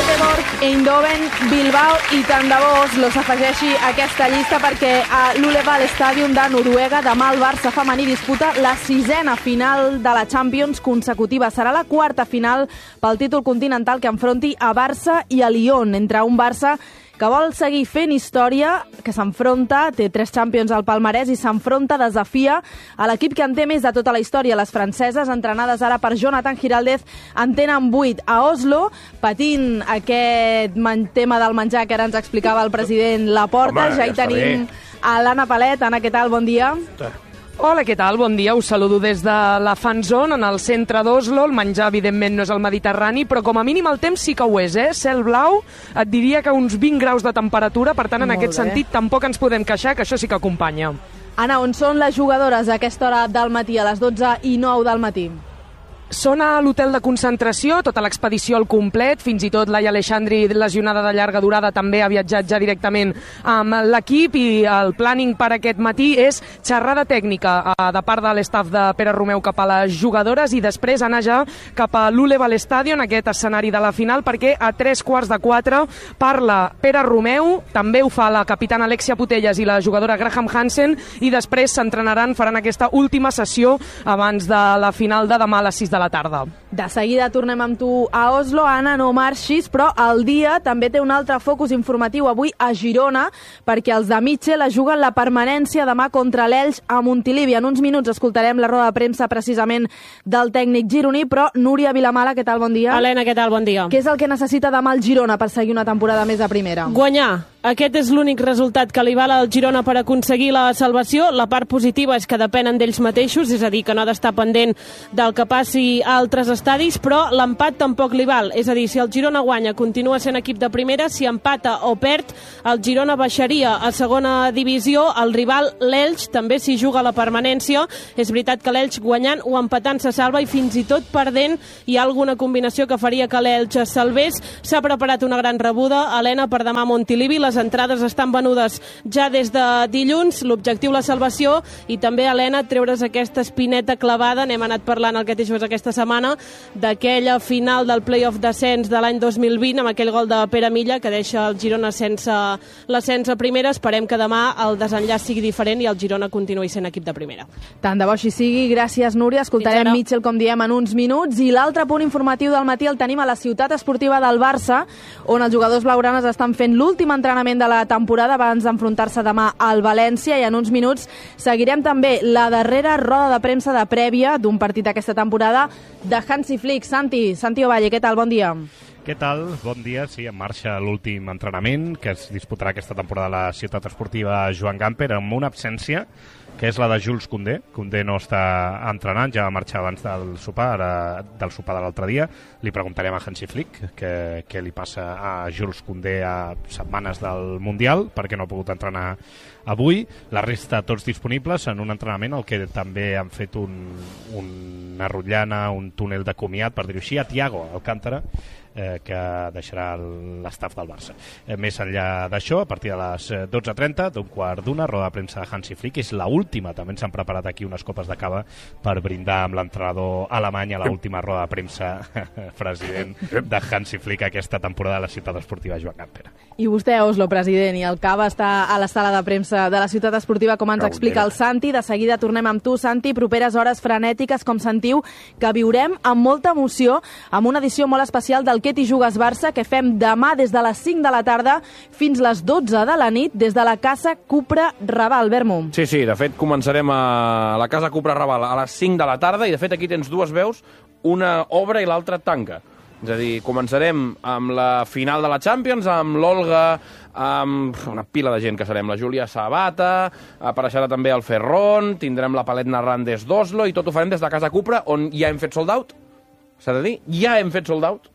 Göteborg, Eindhoven, Bilbao i tant de bo Oslo s'afegeixi a aquesta llista perquè a l'Uleval Stadium de Noruega demà el Barça femení disputa la 6a final de la Champions consecutiva. Serà la 4a final pel títol continental que enfronti a Barça i a Lyon, entre un Barça que vol seguir fent història, que s'enfronta, té 3 Champions al palmarès i s'enfronta, desafia a l'equip que en té més de tota la història. Les franceses, entrenades ara per Jonathan Giraldez, en tenen 8 a Oslo, patint aquest tema del menjar que ara ens explicava el president Laporta. Ja hi tenim a l'Anna Palet. Anna, què tal? Bon dia. Hola, què tal? Bon dia. Us saludo des de la Fan Zone, en el centre d'Oslo. El menjar, evidentment, no és el Mediterrani, però com a mínim el temps sí que ho és, Cel blau, et diria que uns 20 graus de temperatura, per tant, en aquest sentit, tampoc ens podem queixar, que això sí que acompanya. Anna, on són les jugadores a aquesta hora del matí, a les 12:09 del matí? Són a l'hotel de concentració, tota l'expedició al complet, fins i tot Laia Aleixandri, lesionada de llarga durada, també ha viatjat ja directament amb l'equip i el planning per aquest matí és xerrada tècnica de part de l'estaf de Pere Romeu cap a les jugadores i després anar ja cap a l'Uleval Stadium, aquest escenari de la final, perquè a 3:15 parla Pere Romeu, també ho fa la capitana Alexia Putellas i la jugadora Graham Hansen i després s'entrenaran, faran aquesta última sessió abans de la final de demà a les 6 de la tarda. De seguida tornem amb tu a Oslo. Anna, no marxis, però el dia també té un altre focus informatiu avui a Girona, perquè els de Mitchell es juguen la permanència demà contra l'Elx a Montilivi. En uns minuts escoltarem la roda de premsa precisament del tècnic gironí, però Núria Vilamala, què tal? Bon dia. Helena, què tal? Bon dia. Què és el que necessita demà el Girona per seguir una temporada més a primera? Guanyar. Aquest és l'únic resultat que li val al Girona per aconseguir la salvació. La part positiva és que depenen d'ells mateixos, és a dir, que no ha d'estar pendent del que passi a altres estadis, però l'empat tampoc li val. És a dir, si el Girona guanya, continua sent equip de primera, si empata o perd, el Girona baixaria a segona divisió. El rival, l'Elx, també s'hi juga la permanència. És veritat que l'Elx guanyant o empatant se salva i fins i tot perdent hi ha alguna combinació que faria que l'Elx es salvés. S'ha preparat una gran rebuda, Helena, per demà a Montilivi. Les entrades estan venudes ja des de dilluns. L'objectiu, la salvació, i també, Helena, treure's aquesta espineta clavada. N'hem anat parlant al Cateixos aquesta setmana, d'aquella final del play-off descens de l'any 2020 amb aquell gol de Pere Milla que deixa el Girona sense l'ascens a primera. Esperem que demà el desenllaç sigui diferent i el Girona continuï sent equip de primera. Tant de bo així sigui. Gràcies, Núria. Escoltarem Mitchell, com diem, en uns minuts. I l'altre punt informatiu del matí el tenim a la ciutat esportiva del Barça, on els jugadors blaugranes estan fent l'últim entrenament de la temporada abans d'enfrontar-se demà al València, i en uns minuts seguirem també la darrera roda de premsa de prèvia d'un partit d'aquesta temporada de Hansi Flick. Santi Ovalle, què tal? Bon dia. Què tal? Bon dia. Sí, en marxa l'últim entrenament que es disputarà aquesta temporada a la ciutat esportiva Joan Gamper, amb una absència que és la de Jules Koundé. Koundé no està entrenant, ja va marxar abans del sopar, del sopar de l'altre dia. Li preguntarem a Hansi Flick què li passa a Jules Koundé a setmanes del Mundial, perquè no ha pogut entrenar avui. La resta tots disponibles en un entrenament al que també han fet una rotllana, un túnel de comiat, per dir-ho així, a Thiago Alcántara, que deixarà l'estaf del Barça. Més enllà d'això, a partir de les 12:30, d'un quart d'una, roda de premsa de Hansi Flick, és l'última. També ens han preparat aquí unes copes de cava per brindar amb l'entrenador alemany a l'última roda de premsa, president de Hansi Flick, aquesta temporada a la ciutat esportiva Joan Gamper. I vostè a Oslo, president, i el cava està a la sala de premsa de la ciutat esportiva, com ens explica el Santi. De seguida tornem amb tu, Santi. Properes hores frenètiques, com sentiu, que viurem amb molta emoció, amb una edició molt especial del Què t'hi jugues Barça, que fem demà des de les 5 de la tarda fins les 12 de la nit, des de la Casa Cupra Raval. Bermo. Sí, de fet començarem a la Casa Cupra Raval a les 5 de la tarda, i de fet aquí tens dues veus, una obre i l'altra tanca. És a dir, començarem amb la final de la Champions, amb l'Olga, amb una pila de gent que serem, la Júlia Sabata, apareixerà també el Ferron, tindrem la Palet narrant des d'Oslo, i tot ho farem des de Casa Cupra, on ja hem fet sold out, s'ha de dir, ja hem fet sold out.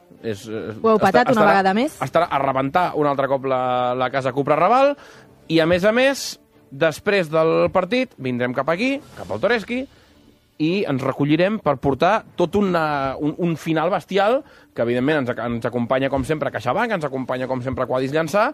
Ho heu patat una vegada més? Estarà a rebentar un altre cop la Casa Cupra Raval, i a més, després del partit vindrem cap aquí, cap al Toreski, i ens recollirem per portar tot un final bestial que, evidentment, ens acompanya, com sempre, CaixaBank, ens acompanya, com sempre, Quadis Llançà,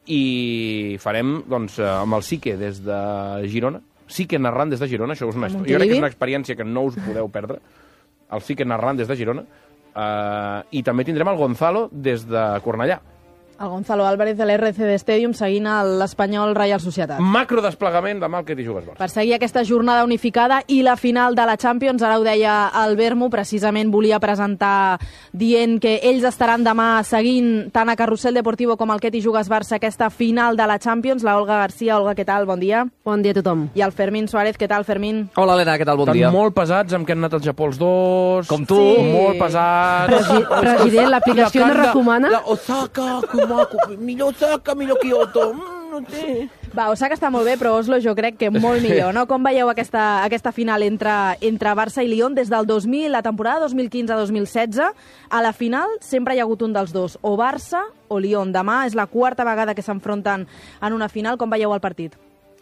i farem, doncs, amb el Sique des de Girona. Sique narrant des de Girona, això és jo crec que és una experiència que no us podeu perdre. El Sique narrant des de Girona, I també tindrem el Gonzalo des de Cornellà. El Gonzalo Álvarez de l'RCD Stadium seguint l'Espanyol Reial Societat. Macro desplegament demà al Ketty Jugues Barça. Per seguir aquesta jornada unificada i la final de la Champions, ara ho deia el Bermu, precisament volia presentar dient que ells estaran demà seguint tant a Carrusel Deportivo com al Ketty Jugues Barça aquesta final de la Champions. La Olga Garcia. Olga, què tal? Bon dia. Bon dia a tothom. I el Fermín Suárez. Què tal, Fermín? Hola, Helena, què tal? Bon dia. Estan molt pesats amb què han anat al Japó els dos. Com tu. Sí. Molt pesats. President, l'aplicació no recomana? La Osaka, millor Osaka, millor Kyoto. No sé. Va, Osaka està molt bé, però Oslo jo crec que molt millor, no? Com veieu aquesta final entre Barça i Lyon des del 2000, la temporada 2015-2016? A la final sempre hi ha hagut un dels dos, o Barça o Lyon. Demà és la quarta vegada que s'enfronten en una final. Com veieu el partit?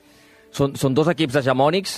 Són dos equips hegemònics,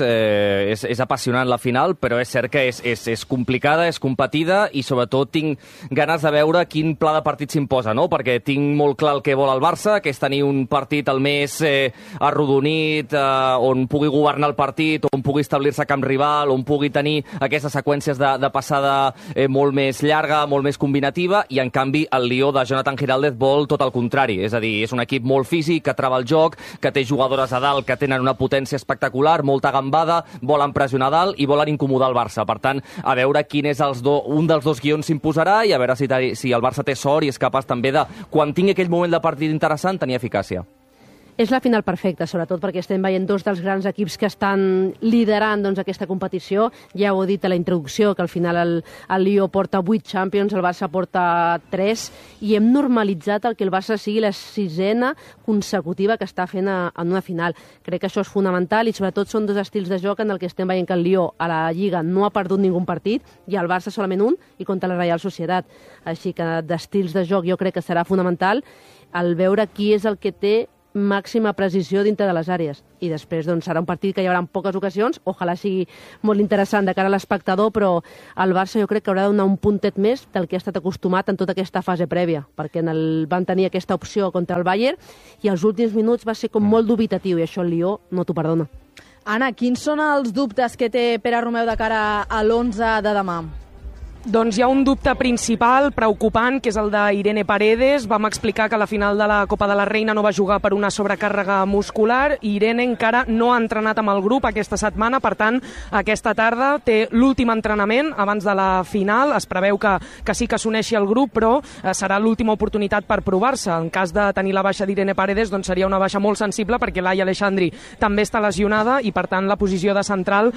és apassionant la final, però és cert que és complicada, és competida i sobretot tinc ganes de veure quin pla de partit s'imposa, no? Perquè tinc molt clar el que vol el Barça, que és tenir un partit el més arrodonit, on pugui governar el partit, on pugui establir-se camp rival, on pugui tenir aquestes seqüències de passada molt més llarga, molt més combinativa, i en canvi el Lió de Jonathan Giraldez vol tot el contrari, és a dir, és un equip molt físic, que trava el joc, que té jugadores a dalt que tenen una potència espectacular, molta gambada, volen pressionar dalt i volen incomodar el Barça. Per tant, a veure quin és un dels dos guions s'imposarà i a veure si el Barça té sort i és capaç també de, quan tingui aquell moment de partit interessant, tenir eficàcia. És la final perfecta, sobretot perquè estem veient dos dels grans equips que estan liderant aquesta competició. Ja ho he dit a la introducció, que al final el Lió porta 8 Champions, el Barça porta 3, i hem normalitzat el que el Barça sigui la sisena consecutiva que està fent en una final. Crec que això és fonamental i sobretot són dos estils de joc en el que estem veient que el Lió a la Lliga no ha perdut ningú partit i el Barça solament un, i contra la Reial Societat. Així que d'estils de joc jo crec que serà fonamental el veure qui és el que té màxima precisió dintre de les àrees. I després serà un partit que hi haurà en poques ocasions, ojalà sigui molt interessant de cara a l'espectador, però el Barça jo crec que haurà de donar un puntet més del que ha estat acostumat en tota aquesta fase prèvia, perquè van tenir aquesta opció contra el Bayern i els últims minuts va ser com molt dubitatiu i això el Lió no t'ho perdona. Anna, quins són els dubtes que té Pere Romeu de cara a l'11 de demà? Doncs hi ha un dubte principal, preocupant, que és el d'Irene Paredes. Vam explicar que a la final de la Copa de la Reina no va jugar per una sobrecàrrega muscular. Irene encara no ha entrenat amb el grup aquesta setmana, per tant, aquesta tarda té l'últim entrenament abans de la final. Es preveu que sí que s'uneixi al grup, però serà l'última oportunitat per provar-se. En cas de tenir la baixa d'Irene Paredes, doncs seria una baixa molt sensible, perquè Laia Aleixandri també està lesionada i, per tant, la posició de central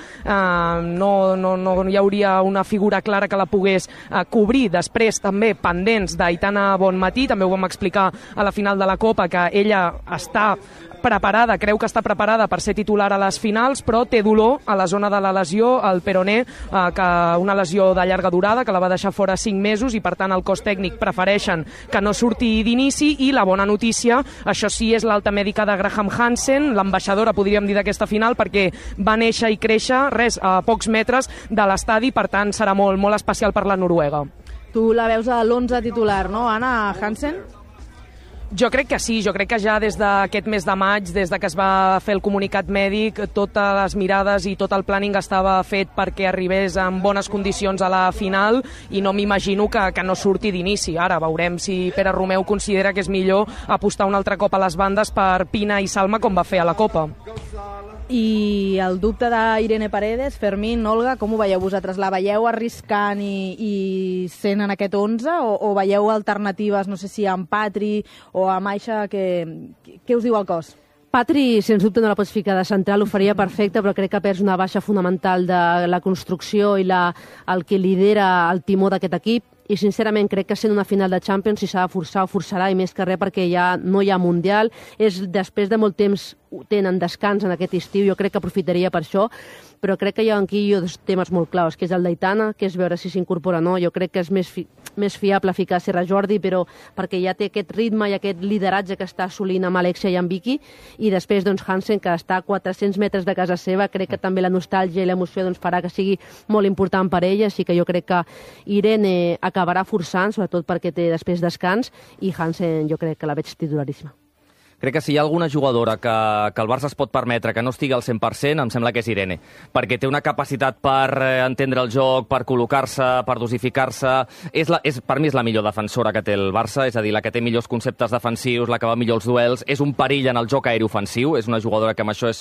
no hi hauria una figura clara que la pogués cobrir. Després també pendents d'Aitana Bonmatí, també ho vam explicar a la final de la Copa, que ella està preparada, creu que està preparada per ser titular a les finals, però té dolor a la zona de la lesió, al peroné, una lesió de llarga durada que la va deixar fora 5 mesos i per tant el cos tècnic prefereixen que no surti d'inici. I la bona notícia, això sí, és l'alta mèdica de Graham Hansen, l'ambaixadora, podríem dir, d'aquesta final, perquè va néixer i créixer a pocs metres de l'estadi, per tant serà molt, molt especial per la noruega. Tu la veus a l'11 titular, no, Anna Hansen? Jo crec que sí, jo crec que ja des d'aquest mes de maig, des de que es va fer el comunicat mèdic, totes les mirades i tot el planning estava fet perquè arribés en bones condicions a la final i no m'imagino que no surti d'inici. Ara veurem si Pere Romeu considera que és millor apostar un altre cop a les bandes per Pina i Salma, com va fer a la Copa. I el dubte d'Irene Paredes, Fermín, Olga, com ho veieu vosaltres? La veieu arriscant i sent en aquest 11 o veieu alternatives, no sé si amb Patri o amb Aixa? Què us diu el cos? Patri, sens dubte, no la pots ficar de central, ho faria perfecte, però crec que perds una baixa fonamental de la construcció i el que lidera el timó d'aquest equip. I sincerament crec que sent una final de Champions, si s'ha de forçar, ho forçarà, i més que res perquè ja no hi ha Mundial. És després de molt temps tenen descans en aquest estiu, jo crec que aprofitaria per això, però crec que hi ha aquí dos temes molt claus, que és el d'Aitana, que és veure si s'incorpora o no. Jo crec que és més fiable ficar Serra Jordi, però perquè ja té aquest ritme i aquest lideratge que està assolint amb Alexia i amb Vicky, i després Hansen, que està a 400 metres de casa seva. Crec que també la nostàlgia i l'emoció farà que sigui molt important per ella, així que jo crec que Irene acabarà forçant, sobretot perquè té després descans, i Hansen jo crec que la veig titularíssima. Crec que si hi ha alguna jugadora que el Barça es pot permetre que no estigui al 100%, em sembla que és Irene, perquè té una capacitat per entendre el joc, per col·locar-se, per dosificar-se. Per mi és la millor defensora que té el Barça, és a dir, la que té millors conceptes defensius, la que va millor els duels, és un perill en el joc aeri ofensiu, és una jugadora que amb això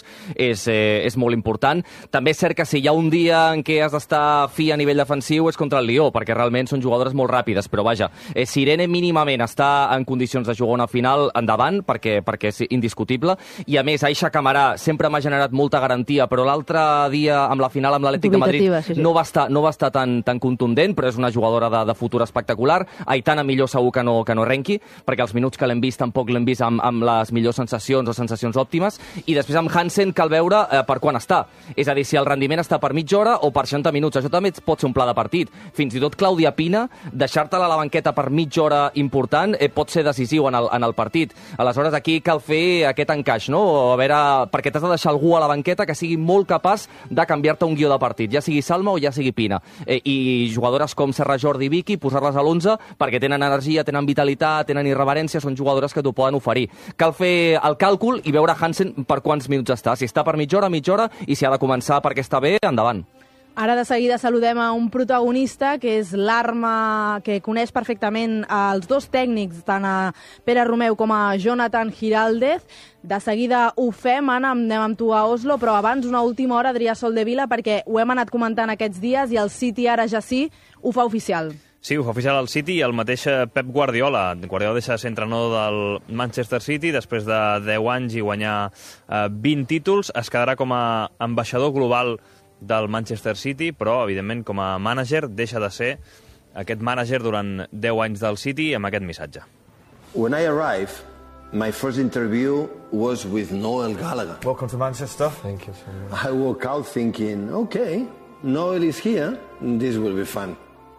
és molt important. També és cert que si hi ha un dia en què has d'estar fi a nivell defensiu és contra el Lió, perquè realment són jugadores molt ràpides, però vaja, si Irene mínimament està en condicions de jugar una final, endavant, perquè és indiscutible, i a més, Aisha Camarà sempre m'ha generat molta garantia, però l'altre dia amb la final amb l'Atlètic de Madrid sí. no va estar tan contundent, però és una jugadora de futur espectacular. Aitana millor segur que no arrenqui, perquè els minuts que l'hem vist tampoc l'hem vist amb les millors sensacions o sensacions òptimes, i després amb Hansen cal veure per quan està. És a dir, si el rendiment està per mitja hora o per 60 minuts. Això també pot ser un pla de partit. Fins i tot Clàudia Pina, deixar-te-la a la banqueta per mitja hora important pot ser decisiu en el partit. Aleshores, aquí cal fer aquest encaix, no? A veure, perquè t'has de deixar algú a la banqueta que sigui molt capaç de canviar-te un guió de partit, ja sigui Salma o ja sigui Pina. I jugadores com Serra Jordi i Vicky, posar-les a l'11 perquè tenen energia, tenen vitalitat, tenen irreverència, són jugadores que t'ho poden oferir. Cal fer el càlcul i veure Hansen per quants minuts està. Si està per mitja hora, i si ha de començar perquè està bé, endavant. Ara de seguida saludem a un protagonista que és l'Arma, que coneix perfectament els dos tècnics, tant a Pere Romeu com a Jonathan Giraldez. De seguida ho fem, Anna, anem amb tu a Oslo, però abans una última hora, Adrià Soldevila, perquè ho hem anat comentant aquests dies i el City ara ja sí ho fa oficial. Sí, ho fa oficial el City i el mateix Pep Guardiola. Guardiola deixa de ser entrenador del Manchester City després de 10 anys i guanyar 20 títols. Es quedarà com a ambaixador global del Manchester City, però, evidentment, com a mànager, deixa de ser aquest mànager durant 10 anys del City amb aquest missatge. When I arrived, my first interview was with Noel Gallagher. Welcome to Manchester. Thank you so much. I woke out thinking, okay, Noel is here, this will be fun.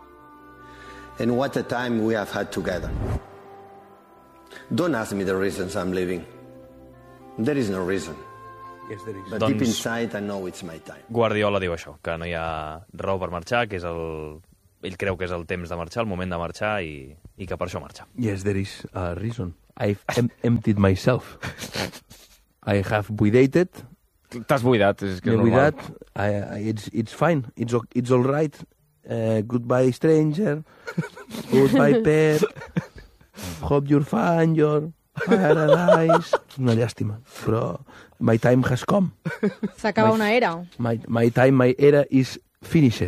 And what a time we have had together. Don't ask me the reasons I'm leaving. There is no reason. Yes, there is. But deep inside I know it's my time. Guardiola diu això, que no hi ha raó per marxar, que és ell creu que és el temps de marxar, el moment de marxar i que per això marxa. Yes, there is a reason. I've emptied myself. I have buidated. T'has buidat, és que és normal. It's fine. It's all right. Goodbye, stranger. Goodbye, Pep. Hope you're fine, your paradise. Una llàstima, però my time has come. S'acaba una era. My time, my era is finished.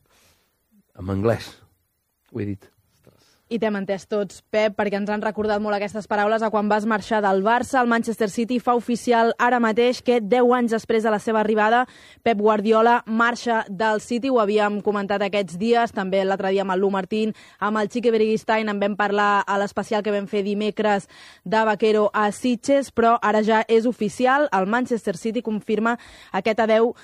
En anglès. Ho he dit. I t'hem entès tots, Pep, perquè ens han recordat molt aquestes paraules a quan vas marxar del Barça. El Manchester City fa oficial ara mateix que 10 anys després de la seva arribada, Pep Guardiola marxa del City. Ho havíem comentat aquests dies, també l'altre dia amb el Lu Martín, amb el Xique Berguistain, en vam parlar a l'especial que vam fer dimecres de Vaquero a Sitges, però ara ja és oficial, el Manchester City confirma aquest adeu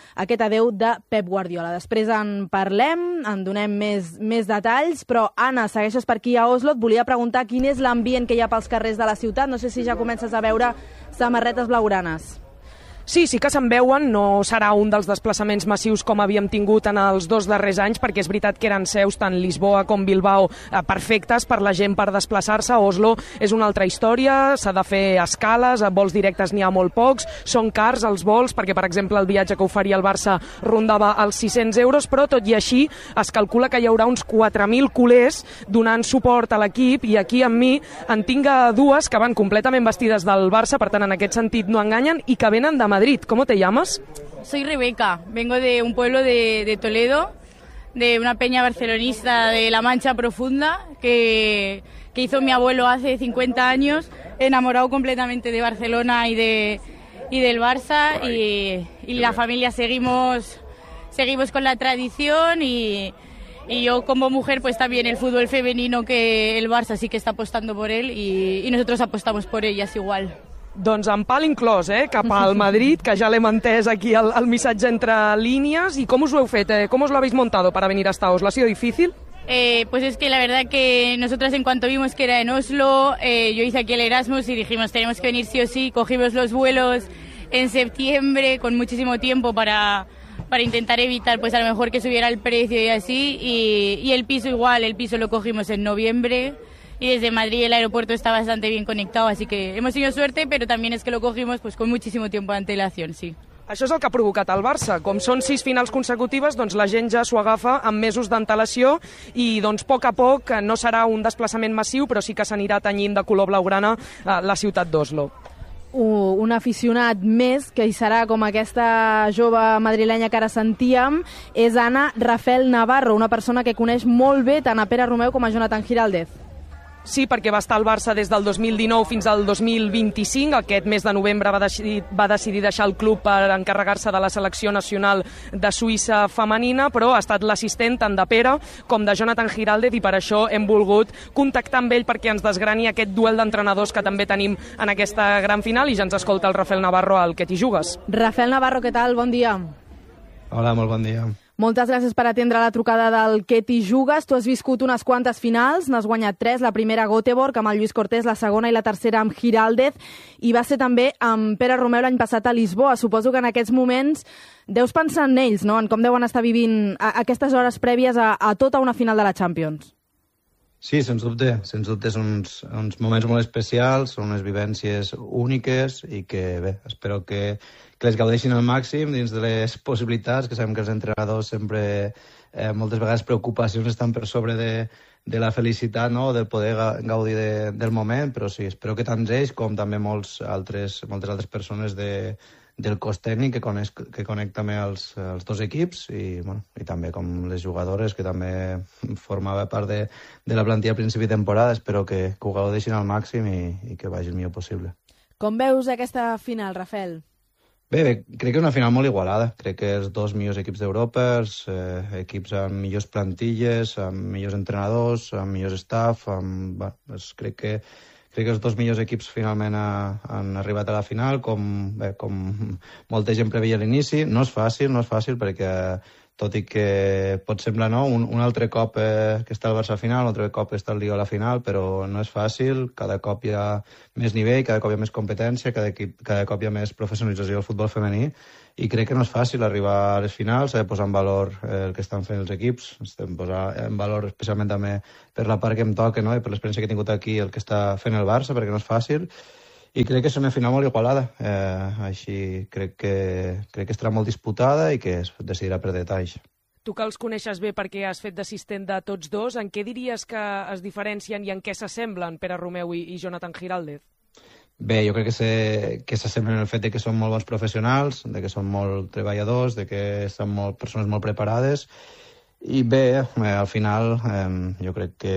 de Pep Guardiola. Després en parlem, en donem més detalls, però Anna, segueixes per aquí a Oslo, et volia preguntar quin és l'ambient que hi ha pels carrers de la ciutat. No sé si ja comences a veure samarretes blaugranes. Sí que se'n veuen, no serà un dels desplaçaments massius com havíem tingut en els 2 darrers anys, perquè és veritat que eren seus tant Lisboa com Bilbao perfectes per la gent per desplaçar-se. Oslo és una altra història, s'ha de fer escales, vols directes n'hi ha molt pocs, són cars els vols, perquè per exemple el viatge que oferia el Barça rondava els 600 euros, però tot i així es calcula que hi haurà uns 4.000 culers donant suport a l'equip, i aquí amb mi en tinc dues que van completament vestides del Barça, per tant en aquest sentit no enganyen, i que venen de Madrid. ¿Cómo te llamas? Soy Rebeca, vengo de un pueblo de Toledo, de una peña barcelonista de la Mancha Profunda que hizo mi abuelo hace 50 años, enamorado completamente de Barcelona y del Barça, y la familia seguimos con la tradición, y yo como mujer pues también el fútbol femenino, que el Barça sí que está apostando por él, y nosotros apostamos por ellas igual. Doncs amb pal inclòs, cap al Madrid, que ja l'hem entès aquí el missatge entre línies. I com us ho heu fet? ¿Cómo os lo habéis montado para venir hasta Oslo? ¿Ha sido difícil? Pues es que la verdad que nosotras en cuanto vimos que era en Oslo, yo hice aquí el Erasmus y dijimos tenemos que venir sí o sí. Cogimos los vuelos en septiembre con muchísimo tiempo para intentar evitar pues a lo mejor que subiera el precio y así, y el piso igual, el piso lo cogimos en noviembre y desde Madrid el aeropuerto está bastante bien conectado, así que hemos tenido suerte, pero también es que lo cogimos pues con muchísimo tiempo de antelación, sí. Això és el que ha provocat el Barça. Com són 6 finals consecutives, doncs la gent ja s'ho agafa amb mesos d'antelació i doncs, a poc no serà un desplaçament massiu, però sí que s'anirà tenyint de color blaugrana la ciutat d'Oslo. Un aficionat més, que hi serà com aquesta jove madrilenya que ara sentíem, és Ana Rafael Navarro, una persona que coneix molt bé tant a Pere Romeu com a Jonathan Giraldez. Sí, perquè va estar al Barça des del 2019 fins al 2025. Aquest mes de novembre va decidir deixar el club per encarregar-se de la selecció nacional de Suïssa femenina, però ha estat l'assistent tant de Pere com de Jonathan Giraldez i per això hem volgut contactar amb ell perquè ens desgrani aquest duel d'entrenadors que també tenim en aquesta gran final i ja ens escolta el Rafael Navarro al Que t'hi jugues. Rafael Navarro, què tal? Bon dia. Hola, molt bon dia. Moltes gràcies per atendre la trucada del Que t'hi jugues. Tu has viscut unes quantes finals, n'has guanyat 3, la primera a Göteborg, amb el Lluís Cortés, la segona i la tercera amb Giraldez, i va ser també amb Pere Romeu l'any passat a Lisboa. Suposo que en aquests moments deus pensar en ells, no?, en com deuen estar vivint aquestes hores prèvies a tota una final de la Champions. Sí, sens dubte són uns moments molt especials, són unes vivències úniques i que, bé, espero que les gaudeixin al màxim dins de les possibilitats, que sabem que els entrenadors sempre, moltes vegades preocupacions estan per sobre de la felicitat, no?, del poder gaudir del moment, però sí, espero que tant ells com també moltes altres persones del cos tècnic que conec també els dos equips i també com les jugadores que també formava part de la plantilla a principi de temporada. Espero que ho gaudeixin al màxim i que vagi el millor possible. Com veus aquesta final, Rafael? Bé, crec que és una final molt igualada. Crec que els dos millors equips d'Europa, equips amb millors plantilles, amb millors entrenadors, amb millors staff, crec que els dos millors equips finalment han arribat a la final, com molta gent preveia a l'inici. No és fàcil perquè, tot i que pot semblar un altre cop que està el Barça a final, un altre cop que està el Lió a la final, però no és fàcil. Cada cop hi ha més nivell, cada cop hi ha més competència, cada cop hi ha més professionalització del futbol femení, i crec que no és fàcil arribar a les finals. S'ha de posar en valor el que estan fent els equips, estem posant en valor especialment també per la part que em toca, no?, i per l'experiència que he tingut aquí el que està fent el Barça, perquè no és fàcil. I crec que és una final molt igualada, així crec que estarà molt disputada i que es decidirà per detalls. Tu que els coneixes bé perquè has fet d'assistent de tots dos, en què diries que es diferencien i en què s'assemblen Pere Romeu i Jonathan Giraldez? Bé, jo crec que s'assemblen en el fet de que són molt bons professionals, de que són molt treballadors, de que són persones molt preparades. I bé, al final jo crec que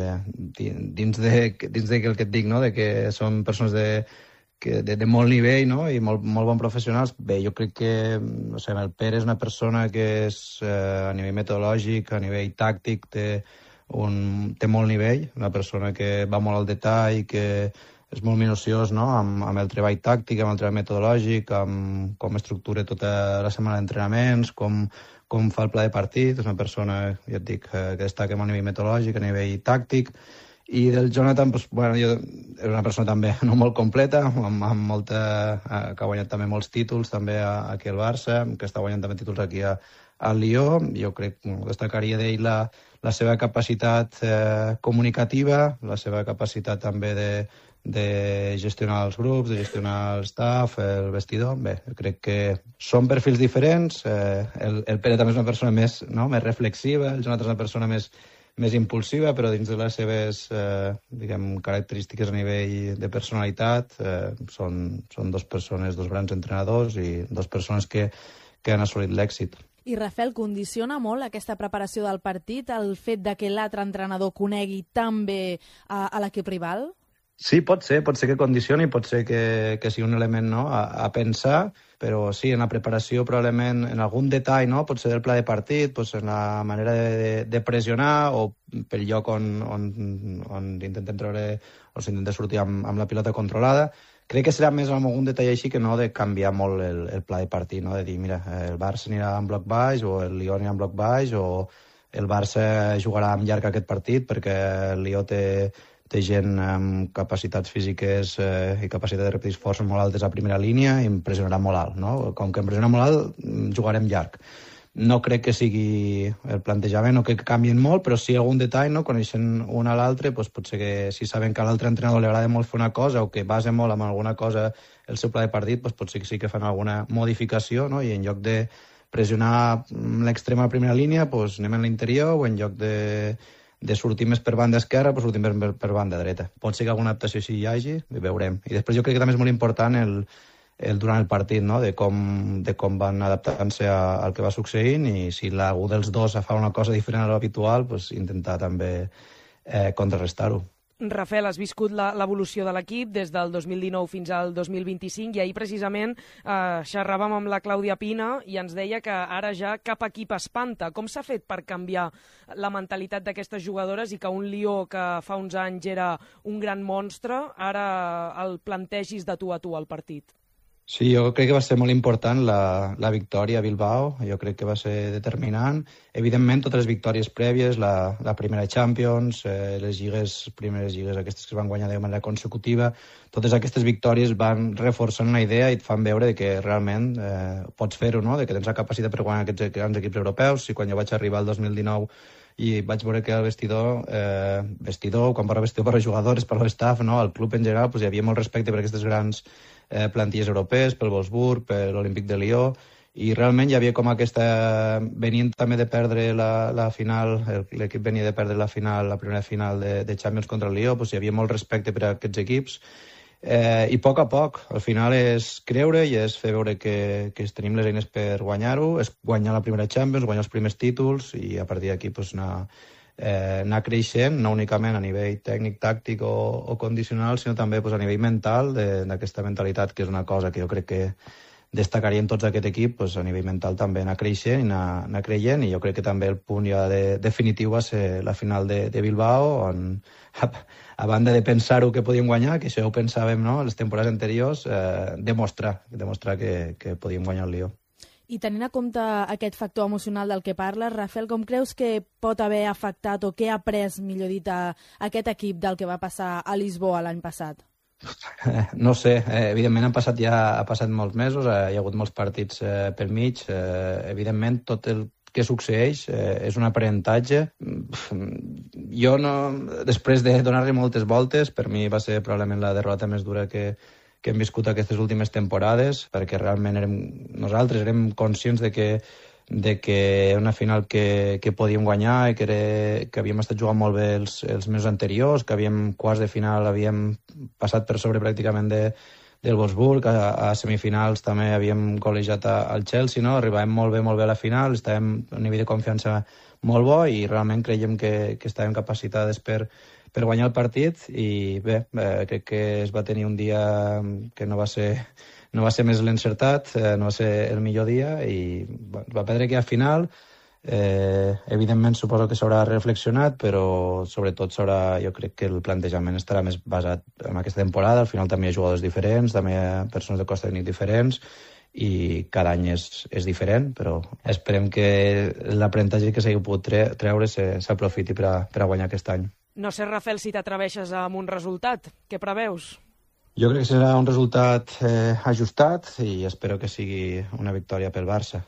dins de el que et dic, no?, de que són persones de molt nivell, no?, i molt bons professionals, bé, jo crec que el Pere és una persona que és a nivell metodològic, a nivell tàctic, té molt nivell, una persona que va molt al detall, que és molt minuciós, no?, amb el treball tàctic, amb el treball metodològic, amb com estructura tota la setmana d'entrenaments, com fa el pla de partit. És una persona, ja et dic, que destaca a nivell metodològic, a nivell tàctic. I del Jonathan, és una persona també no molt completa, que ha guanyat també molts títols també aquí al Barça, que està guanyant també títols aquí al Lió. Jo crec que destacaria d'ell la seva capacitat comunicativa, la seva capacitat també de gestionar els grups, de gestionar el staff, el vestidor. Bé, crec que són perfils diferents. El Pere també és una persona més reflexiva, el Jonathan és una persona més impulsiva, però dins de les seves característiques a nivell de personalitat són dos grans entrenadors i dos persones que han assolit l'èxit. I Rafael, condiciona molt aquesta preparació del partit el fet de que l'altre entrenador conegui tan bé a l'equip rival? Sí, pot ser que condicioni, pot ser que sigui un element a pensar, però sí, en la preparació probablement en algun detall, pot ser del pla de partit, en la manera de pressionar o pel lloc on intentem treure o s'intenta sortir amb la pilota controlada. Crec que serà més en algun detall així que no de canviar molt el pla de partit, de dir, mira, el Barça anirà en bloc baix o el Lió anirà en bloc baix o el Barça jugarà amb llarg aquest partit perquè el Lió té gent amb capacitats físiques i capacitat de repetits forces molt altes a primera línia i em pressionarà molt alt, no? Com que em pressiona molt alt, jugarem llarg. No crec que sigui el plantejament, no crec que canvien molt, però sí algun detall, no? Coneixent un a l'altre, doncs potser que si saben que a l'altre entrenador li agrada molt fer una cosa o que basa molt en alguna cosa el seu pla de partit, doncs potser que sí que fan alguna modificació, no? I en lloc de pressionar l'extrema primera línia, doncs anem a l'interior, o en lloc de sortir més per banda esquerra, doncs sortim per banda dreta. Pot ser que alguna adaptació sí hi hagi, i veurem. I després jo crec que també és molt important durant el partit, no? de com van adaptant-se al que va succeint, i si algú dels dos fa una cosa diferent a l'habitual, pues intentar també contrarrestar-ho. Rafael, has viscut l'evolució de l'equip des del 2019 fins al 2025 i ahir precisament xerràvem amb la Clàudia Pina i ens deia que ara ja cap equip espanta. Com s'ha fet per canviar la mentalitat d'aquestes jugadores i que un Lió que fa uns anys era un gran monstre ara el plantegis de tu a tu al partit? Sí, jo crec que va ser molt important la victòria a Bilbao, jo crec que va ser determinant. Evidentment, totes les victòries prèvies, la primera Champions, les primeres lligues aquestes que es van guanyar de manera consecutiva, totes aquestes victòries van reforçant una idea i et fan veure que realment pots fer-ho, no? De que tens la capacitat per guanyar aquests grans equips europeus. I quan jo vaig arribar al 2019 i vaig veure que al vestidor, quan parlo vestidor per als jugadors, per l'estaf, no? Al club en general, hi havia molt respecte per aquestes grans plantilles europees, pel Wolfsburg, per l'Olímpic de Lió, i realment hi havia com aquesta... Venint també de perdre la final, l'equip venia de perdre la primera final de Champions contra el Lió, hi havia molt respecte per a aquests equips, i a poc, al final és creure i és fer veure que tenim les eines per guanyar-ho, és guanyar la primera Champions, guanyar els primers títols, i a partir d'aquí anar creixent, no únicament a nivell tècnic, tàctic o condicional, sinó també a nivell mental, d'aquesta mentalitat, que és una cosa que jo crec que destacaríem tots aquest equip, a nivell mental també anar creixent i anar creient, i jo crec que també el punt ja definitiu va ser la final de Bilbao, on a banda de pensar-ho que podíem guanyar, que això ho pensàvem, no?, les temporades anteriors, demostrar que podíem guanyar el Lió. I tenint en compte aquest factor emocional del que parles, Rafael, com creus que pot haver afectat o què ha après, millor dit, aquest equip del que va passar a Lisboa l'any passat? No sé, evidentment ha passat molts mesos, hi ha hagut molts partits pel mig, evidentment tot el que succeeix és un aprenentatge. Jo, després de donar-li moltes voltes, per mi va ser probablement la derrota més dura que hem viscut aquestes últimes temporades, perquè realment nosaltres érem conscients de que una final que podíem guanyar i que havíem estat jugant molt bé els mesos anteriors, que quarts de final havíem passat per sobre pràcticament del Wolfsburg, a semifinals també havíem golejat al Chelsea, no? Arribàvem molt bé a la final, estàvem a un nivell de confiança molt bo i realment creiem que estàvem capacitades per guanyar el partit, i bé, crec que es va tenir un dia que no va ser més l'encertat, no va ser el millor dia, i va perdre aquella final. Evidentment suposo que s'haurà reflexionat, però sobretot jo crec que el plantejament estarà més basat en aquesta temporada. Al final també hi ha jugadors diferents, també hi ha persones de cos tècnic diferents, i cada any és diferent, però esperem que l'aprenentatge que s'hagi pogut treure s'aprofiti per a guanyar aquest any. No sé, Rafael, si t'atreveixes amb un resultat. Què preveus? Jo crec que serà un resultat ajustat i espero que sigui una victòria pel Barça.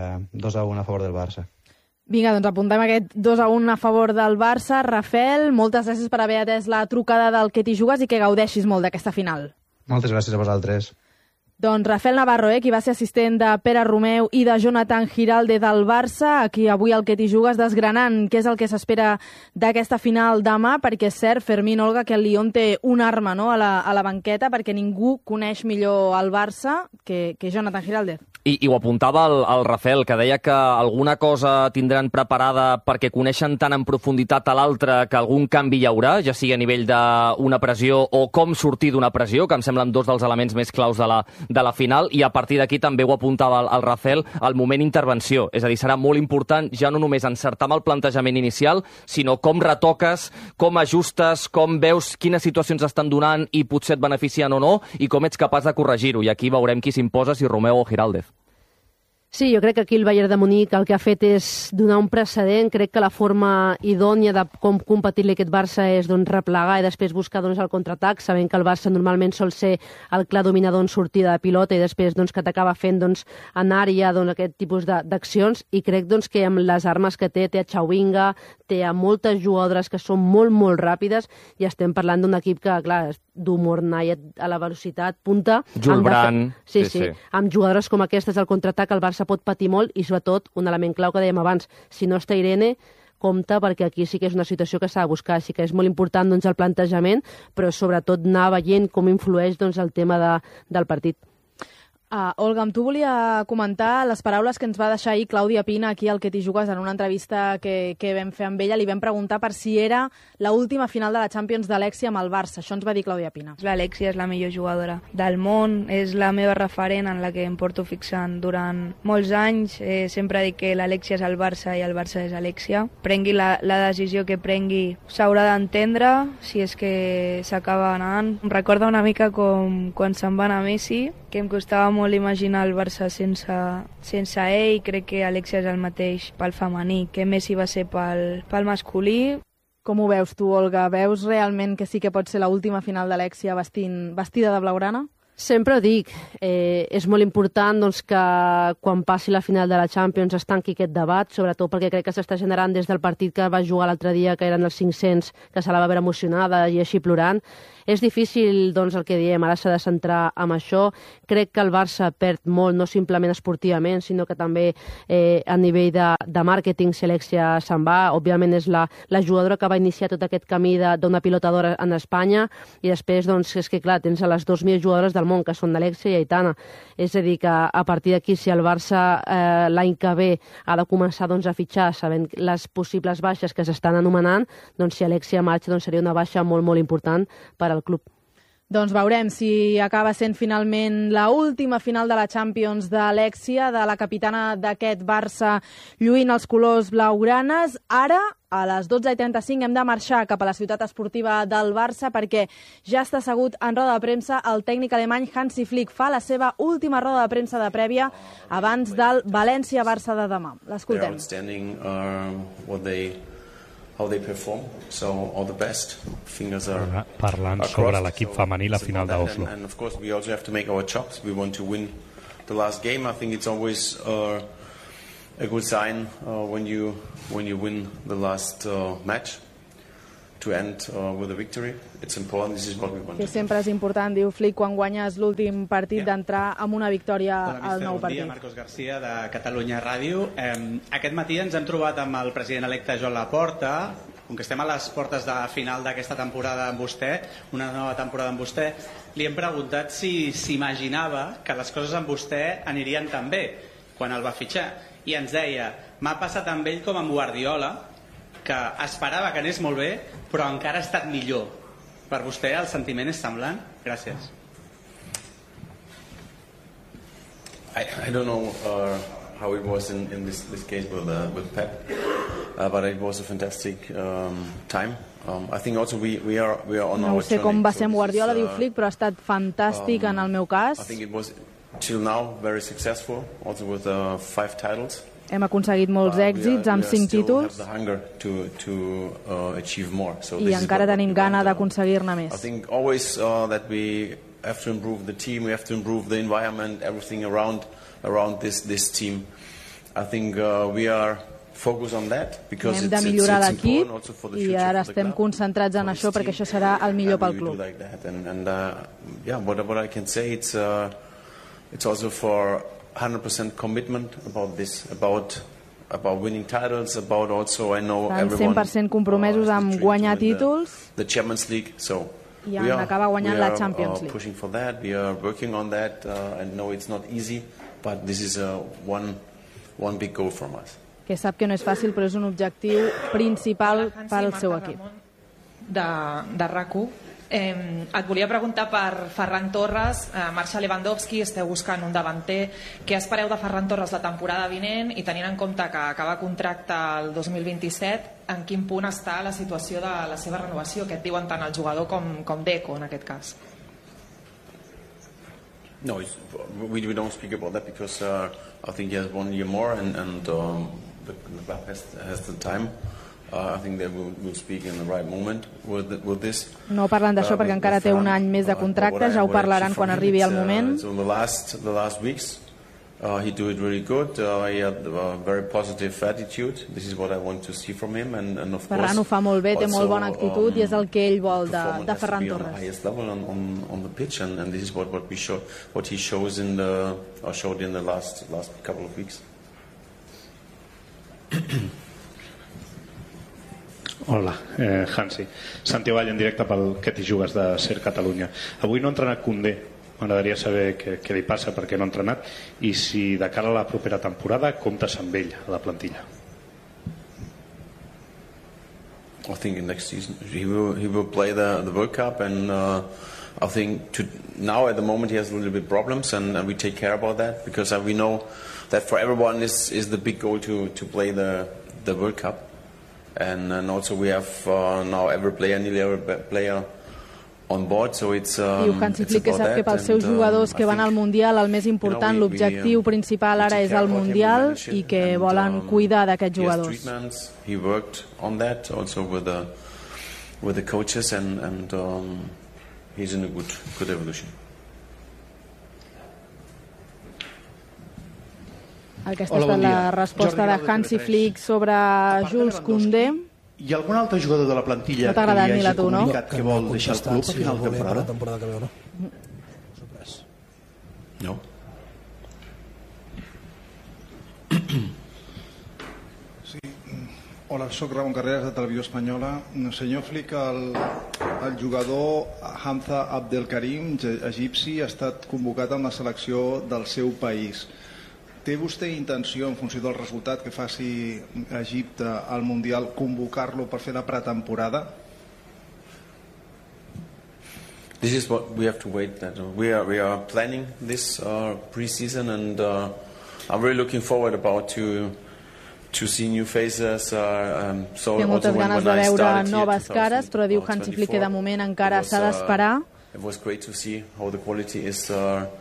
2-1 a favor del Barça. Vinga, doncs apuntem aquest 2-1 a favor del Barça. Rafael, moltes gràcies per haver atès la trucada del Que t'hi jugues i que gaudeixis molt d'aquesta final. Moltes gràcies a vosaltres. Doncs Rafael Navarro, qui va ser assistent de Pere Romeu i de Jonathan Giralde del Barça, aquí avui al Que t'hi jugues desgranant què és el que s'espera d'aquesta final demà, perquè és cert, Fermín, Olga, que el Lyon té una arma, no?, a la banqueta, perquè ningú coneix millor el Barça que Jonathan Giralde. I ho apuntava el Rafael, que deia que alguna cosa tindran preparada perquè coneixen tan en profunditat a l'altre que algun canvi hi haurà, ja sigui a nivell d'una pressió o com sortir d'una pressió, que em semblen dos dels elements més claus de la final, i a partir d'aquí també ho apuntava el Rafael, el moment intervenció. És a dir, serà molt important ja no només encertar amb el plantejament inicial, sinó com retoques, com ajustes, com veus quines situacions estan donant i potser et beneficien o no, i com ets capaç de corregir-ho. I aquí veurem qui s'imposa, si Romeu o Giraldez. Sí, jo crec que aquí el Bayern de Munic el que ha fet és donar un precedent. Crec que la forma idònia de com competir-li aquest Barça és replegar i després buscar el contraatac, sabent que el Barça normalment sol ser el clar dominador en sortida de pilota i després que t'acaba fent en àrea aquest tipus d'accions, i crec que amb les armes que té a Chawinga, té a moltes jugadores que són molt, molt ràpides, i estem parlant d'un equip que, clar, d'humor a la velocitat punta. Jules Brand. Sí. Amb jugadores com aquestes al contraatac el Barça pot patir molt, i sobretot un element clau que dèiem abans, si no està Irene, compte, perquè aquí sí que és una situació que s'ha de buscar. Sí que és molt important el plantejament, però sobretot anar veient com influeix el tema del partit. Olga, amb tu volia comentar les paraules que ens va deixar ahir Clàudia Pina aquí al Que t'hi jugues en una entrevista que vam fer amb ella. Li vam preguntar per si era l'última final de la Champions d'Alexia amb el Barça. Això ens va dir Clàudia Pina. L'Alexia és la millor jugadora del món, és la meva referent en la que em porto fixant durant molts anys. Sempre dic que l'Alexia és el Barça i el Barça és Alexia. Prengui la decisió que prengui, s'haurà d'entendre si és que s'acaba anant. Em recorda una mica com quan se'n va anar Messi, que em costava molt imaginar el Barça sense ell. Crec que Alexia és el mateix pel femení que Messi va ser pel masculí. Com ho veus tu, Olga? Veus realment que sí que pot ser l'última final d'Alexia vestida de blaugrana? Sempre ho dic, és molt important que quan passi la final de la Champions es tanqui aquest debat, sobretot perquè crec que s'està generant des del partit que va jugar l'altre dia, que eren els 500, que se la va veure emocionada i així plorant. És difícil, el que diem, ara s'ha de centrar en això. Crec que el Barça perd molt, no simplement esportivament, sinó que també a nivell de màrqueting, si Alexia se'n va. Òbviament és la jugadora que va iniciar tot aquest camí d'una pilotadora en Espanya, i després, és que clar, tens a les 2.000 jugadores del món, que són d'Alexia i Aitana. És a dir, que a partir d'aquí, si el Barça l'any que ve ha de començar a fitxar, sabent les possibles baixes que s'estan anomenant, si Alexia marxa seria una baixa molt, molt important per al club. Doncs veurem si acaba sent finalment l'última final de la Champions d'Alexia, de la capitana d'aquest Barça, lluint els colors blaugranes. Ara, a les 12:35, hem de marxar cap a la ciutat esportiva del Barça perquè ja està assegut en roda de premsa el tècnic alemany Hansi Flick. Fa la seva última roda de premsa de prèvia abans del València-Barça de demà. L'escoltem. How they perform, so all the best. Fingers are parlant sobre l'equip femení, la final d'Oslo. And of course we also have to make our jobs. We want to win the last game. I think it's always a good sign when you win the last match to end with a victory. It's important. This is what we want. Que sempre és important, diu Flick, quan guanyes l'últim partit, d'entrar amb una victòria al nou partit. Bon dia, Marcos García, de Catalunya Ràdio. Aquest matí ens hem trobat amb el president electe Joan Laporta. Com que estem a les portes de final d'aquesta temporada amb vostè, una nova temporada amb vostè, li hem preguntat si s'imaginava que les coses amb vostè anirien tan bé quan el va fitxar. I ens deia, m'ha passat amb ell com amb Guardiola, que esperava que anés molt bé, però encara ha estat millor. Per vostè el sentiment és semblant? Gràcies. I don't know how it was in this case with Pep, but it was a fantastic time. I think also we are on our journey. No sé com va ser amb Guardiola, diu Flick, però ha estat fantàstic en el meu cas. I think it was till now very successful, also with 5 titles. Hem aconseguit molts èxits amb 5 títols i encara tenim gana d'aconseguir-ne més. I think always that we have to improve the team, we have to improve the environment, everything around this team. I think we are focused on that because hem de millorar l'equip i ara estem concentrats en això perquè això serà el millor pel club. What I can say, it's also for 100% commitment about this, about winning titles, about also I know everyone 100% compromesos amb guanyar títols the Champions League, so i en acabar guanyant la Champions League. Pushing for that, we are working on that. I know it's not easy, but this is one big goal from us. Que sap que no és fàcil, però és un objectiu principal pel seu equip. De RAC1. Et volia preguntar per Ferran Torres. Marxa Lewandowski, esteu buscant un davanter. Què espereu de Ferran Torres la temporada vinent i tenint en compte que acaba contracte el 2027, en quin punt està la situació de la seva renovació? Què et diuen tant el jugador com Deco en aquest cas? No, we don't speak about that because I think he has 1 year more and the club has the time. I think they will speak in the right moment with this. No parlen d'això perquè encara té un any més de contracte, ja ho parlaran quan arribi el moment. So the last weeks he do it really good. He had a very positive attitude. This is what I want to see from him and of course Ferran ho fa molt bé, té molt bona actitud i és el que ell vol de Ferran Torres. Highest level on the pitch and this is what he shows in the showed in the last couple of weeks. Hola, Hansi. Santi Vall en directe pel Que t'hi jugues de Ser Catalunya. Avui no ha entrenat Koundé. M'agradaria saber què li passa, per què no ha entrenat i si de cara a la propera temporada comptes amb ell a la plantilla. I think next season he will play the World Cup and I think now at the moment he has a little bit problems and we take care about that because we know that for everyone is the big goal to play the World Cup. And also we have now nearly every player on board, so it's Diu Hansi Flick que sap que pels seus jugadors que van al Mundial el més important, l'objectiu principal ara és el Mundial i que volen cuidar d'aquests jugadors. He worked on that also with the coaches and he's in a good evolution. Aquesta ha estat la resposta de Hansi Flick sobre Jules Koundé. Hi ha algun altre jugador de la plantilla que li hagi comunicat que vol deixar el club a final de temporada? No. Sí. Hola, soc Ramon Carreras de Televisió Espanyola. Senyor Flick, el jugador Hamza Abdelkarim, egipci, ha estat convocat amb la selecció del seu país. Té vostè intenció, en funció del resultat que faci Egipte al Mundial, convocar-lo per fer la pretemporada? This is what we have to wait. We are planning this pre-season and I'm really looking forward about to see new faces. Té moltes ganes de veure noves cares, però diu Hansi Flick que de moment encara s'ha d'esperar. It was great to see how the quality is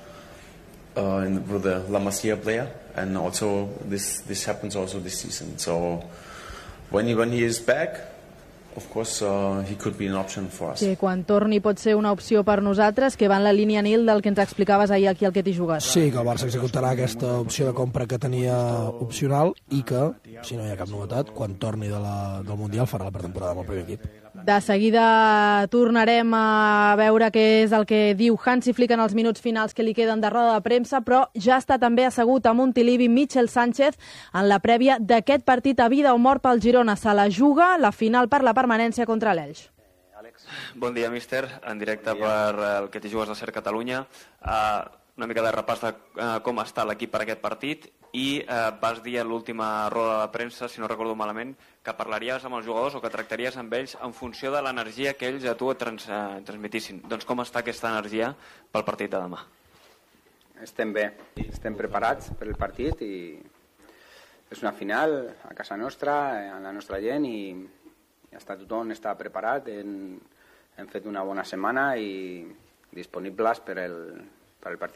with the La Masia player, and also this happens also this season. So when he is back, of course he could be an option for us. Sí, quan torni pot ser una opció per nosaltres, que va en la línia, Nil, del que ens explicaves ahir aquí al Que t'hi jugues. Sí, que el Barça executarà aquesta opció de compra que tenia opcional i que, si no hi ha cap novetat, quan torni del Mundial farà la pretemporada amb el primer equip. De seguida tornarem a veure què és el que diu Hansi Flick en els minuts finals que li queden de roda de premsa, però ja està també assegut a Montilivi Michel Sánchez en la prèvia d'aquest partit a vida o mort pel Girona. Se la juga la final per la permanència contra l'Elx. Bon dia, míster. En directe per el Que t'hi jugues de Ser Catalunya. Una mica de repàs de com està l'equip per aquest partit i vas dir a l'última roda de premsa, si no recordo malament, que parlaries amb els jugadors o que tractaries amb ells en funció de l'energia que ells a tu et transmetissin. Doncs com està aquesta energia pel partit de demà? Estem bé, estem preparats per el partit i és una final a casa nostra, amb la nostra gent i tothom està preparat, hem fet una bona setmana i disponibles per el partit